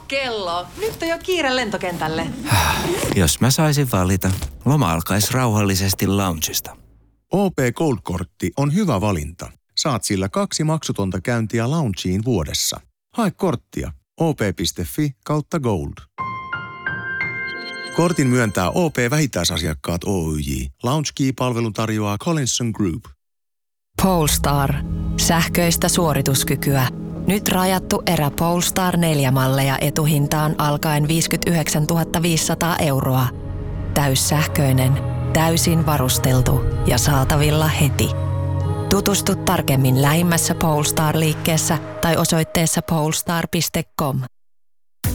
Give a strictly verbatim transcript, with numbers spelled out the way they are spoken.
kello. Nyt on jo kiire lentokentälle. Jos mä saisin valita, loma alkaisi rauhallisesti loungesta. O P Gold-kortti on hyvä valinta. Saat sillä kaksi maksutonta käyntiä loungeen vuodessa. Hae korttia op.fi kautta gold. Kortin myöntää O P-vähittäisasiakkaat Oyj. Lounge Key-palvelun tarjoaa Collinson Group. Polestar. Sähköistä suorituskykyä. Nyt rajattu erä Polestar neljä malleja etuhintaan alkaen viisikymmentäyhdeksäntuhatta viisisataa euroa. Täyssähköinen, täysin varusteltu ja saatavilla heti. Tutustu tarkemmin lähimmässä Polestar-liikkeessä tai osoitteessa polestar piste com.